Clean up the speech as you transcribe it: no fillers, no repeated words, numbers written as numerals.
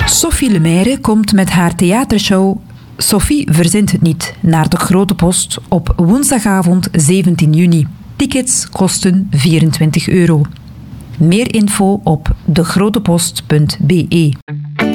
Sophie Lemaire komt met haar theatershow Sophie verzint het niet naar de Grote Post op woensdagavond 17 juni. Tickets kosten €24. Meer info op degrotepost.be.